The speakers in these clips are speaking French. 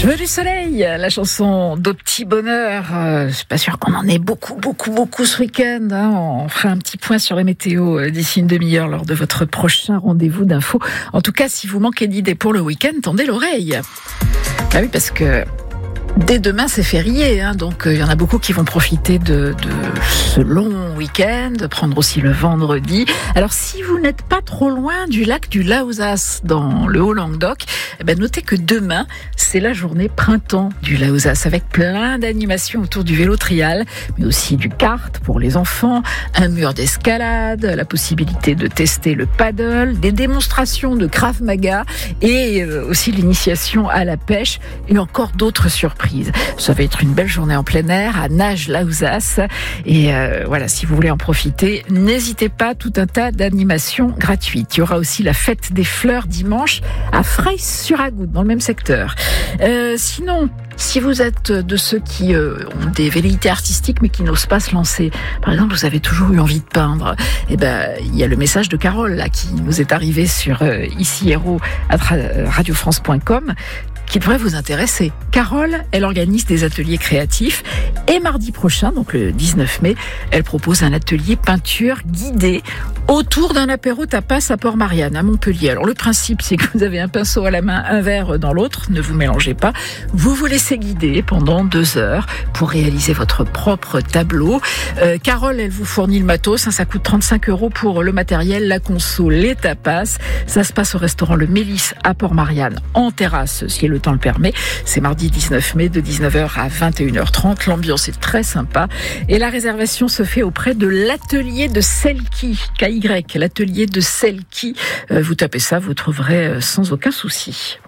Je veux du soleil, la chanson d'Au Petit Bonheur. Je suis pas sûre qu'on en ait beaucoup ce week-end. On fera un petit point sur les météos d'ici une demi-heure lors de votre prochain rendez-vous d'infos. En tout cas, si vous manquez d'idées pour le week-end, tendez l'oreille. Ah oui, parce que dès demain, c'est férié, donc il y en a beaucoup qui vont profiter de ce long week-end, prendre aussi le vendredi. Alors, si vous n'êtes pas trop loin du lac du Laouzas, dans le Haut-Languedoc, notez que demain, c'est la journée printemps du Laouzas, avec plein d'animations autour du vélo trial, mais aussi du kart pour les enfants, un mur d'escalade, la possibilité de tester le paddle, des démonstrations de Krav Maga et aussi l'initiation à la pêche et encore d'autres surprises. Ça va être une belle journée en plein air à Nage-Laouzas. Et voilà, si vous voulez en profiter, n'hésitez pas, tout un tas d'animations gratuites. Il y aura aussi la fête des fleurs dimanche à Freysse-sur-Agoude, dans le même secteur. Sinon, si vous êtes de ceux qui ont des velléités artistiques mais qui n'osent pas se lancer, par exemple, vous avez toujours eu envie de peindre, il y a le message de Carole là, qui nous est arrivé sur ici Héros à radiofrance.com, qui devrait vous intéresser. Carole, elle organise des ateliers créatifs et mardi prochain, donc le 19 mai, elle propose un atelier peinture guidé autour d'un apéro tapas à Port-Marianne, à Montpellier. Alors le principe, c'est que vous avez un pinceau à la main, un verre dans l'autre, ne vous mélangez pas. Vous vous laissez guider pendant 2 heures pour réaliser votre propre tableau. Carole, elle vous fournit le matos, ça coûte 35 € pour le matériel, la conso, les tapas. Ça se passe au restaurant Le Mélis à Port-Marianne, en terrasse, si le temps le permet. C'est mardi 19 mai de 19h à 21h30. L'ambiance est très sympa et la réservation se fait auprès de l'atelier de Selki, KY, l'atelier de Selki. Vous tapez ça, vous trouverez sans aucun souci.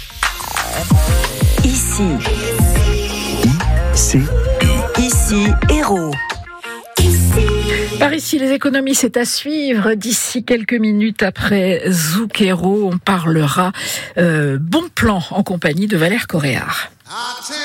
Ici Héros. Par ici, les économies, c'est à suivre. D'ici quelques minutes après Zouk Héros, on parlera bon plan en compagnie de Valère Coréard.